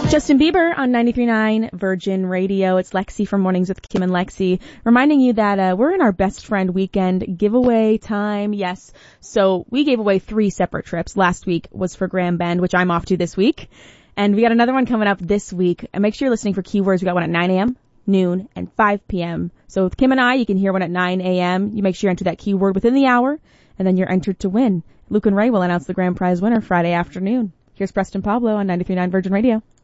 Justin Bieber on 93.9 Virgin Radio. It's Lexi from Mornings with Kim and Lexi, reminding you that we're in our Best Friend Weekend giveaway time. Yes, so we gave away 3 separate trips. Last week was for Grand Bend, which I'm off to this week. And we got another one coming up this week. And make sure you're listening for keywords. We got one at 9 a.m., noon, and 5 p.m. So with Kim and I, you can hear one at 9 a.m. You make sure you enter that keyword within the hour, and then you're entered to win. Luke and Ray will announce the grand prize winner Friday afternoon. Here's Preston Pablo on 93.9 Virgin Radio.